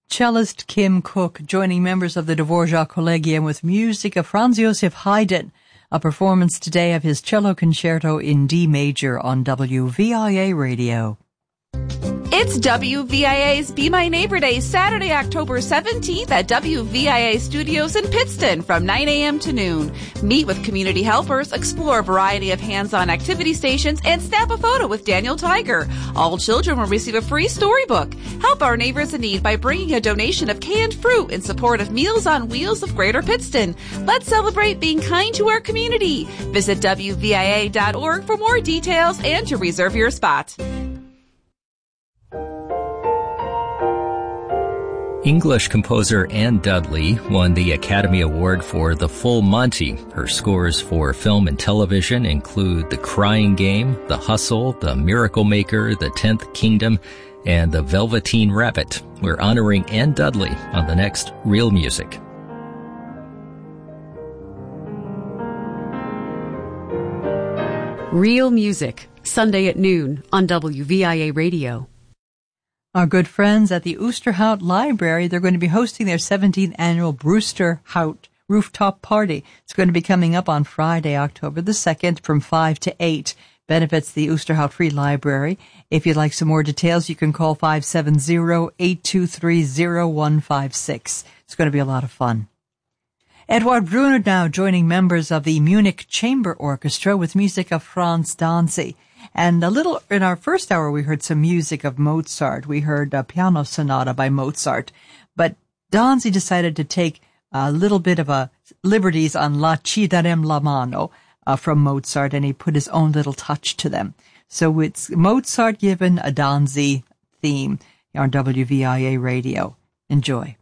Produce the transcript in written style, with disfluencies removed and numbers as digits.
Cellist Kim Cook joining members of the Dvorak Collegium with music of Franz Joseph Haydn, a performance today of his cello concerto in D major on WVIA Radio. It's WVIA's Be My Neighbor Day, Saturday, October 17th at WVIA Studios in Pittston from 9 a.m. to noon. Meet with community helpers, explore a variety of hands-on activity stations, and snap a photo with Daniel Tiger. All children will receive a free storybook. Help our neighbors in need by bringing a donation of canned fruit in support of Meals on Wheels of Greater Pittston. Let's celebrate being kind to our community. Visit WVIA.org for more details and to reserve your spot. English composer Anne Dudley won the Academy Award for The Full Monty. Her scores for film and television include The Crying Game, The Hustle, The Miracle Maker, The 10th Kingdom, and The Velveteen Rabbit. We're honoring Anne Dudley on the next Real Music. Real Music, Sunday at noon on WVIA Radio. Our good friends at the Oosterhout Library, they're going to be hosting their 17th annual Brewster Hout Rooftop Party. It's going to be coming up on Friday, October the 2nd from 5 to 8. Benefits the Oosterhout Free Library. If you'd like some more details, you can call 570-823-0156. It's going to be a lot of fun. Edward Brunner now joining members of the Munich Chamber Orchestra with music of Franz Danzi. And a little, in our first hour, we heard some music of Mozart. We heard a piano sonata by Mozart. But Danzi decided to take a little bit of a liberties on La Ci darem la mano from Mozart, and he put his own little touch to them. So it's Mozart given a Danzi theme on WVIA Radio. Enjoy.